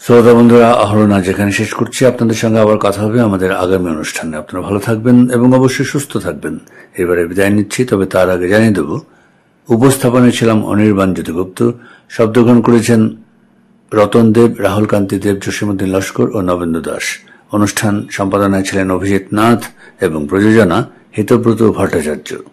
শ্রোতা বন্ধুরা, আহরণ আজ এখানে শেষ করছি। আপনাদের সঙ্গে আবার কথা হবে আমাদের আগামী অনুষ্ঠানে। আপনারা ভালো থাকবেন এবং অবশ্যই সুস্থ থাকবেন। এবারে বিদায় নিচ্ছি, তবে তার আগে জানিয়ে দেব, উপস্থাপনায় ছিলাম অনির্বাণ জ্যোতিগুপ্ত, শব্দগ্রহণ করেছেন রতন দেব, রাহুল কান্তি দেব, জসীমউদ্দিন লস্কর ও নবেন্দু দাস। অনুষ্ঠান সম্পাদনায় ছিলেন অভিজিৎ নাথ এবং প্রযোজনা হিতব্রত ভট্টাচার্য।